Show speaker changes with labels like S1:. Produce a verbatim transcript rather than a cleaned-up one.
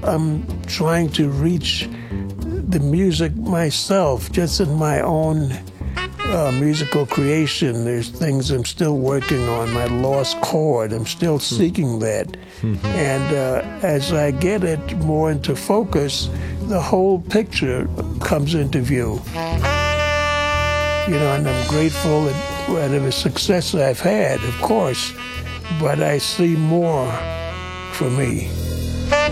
S1: I'm trying to reach the music myself, just in my own uh, musical creation. There's things I'm still working on, my lost chord. I'm still seeking that. Mm-hmm. And uh, as I get it more into focus, the whole picture comes into view. You know, and I'm grateful at whatever success I've had, of course, but I see more for me.